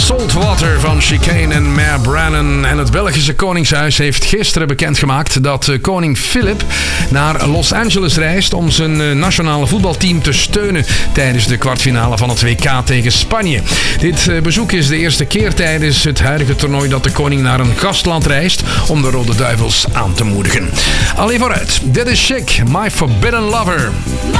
Saltwater van Chicane en Mare Brannon. En het Belgische Koningshuis heeft gisteren bekendgemaakt dat koning Philip naar Los Angeles reist om zijn nationale voetbalteam te steunen tijdens de kwartfinale van het WK tegen Spanje. Dit bezoek is de eerste keer tijdens het huidige toernooi dat de koning naar een gastland reist om de Rode Duivels aan te moedigen. Allee vooruit, dit is Chic, My Forbidden Lover.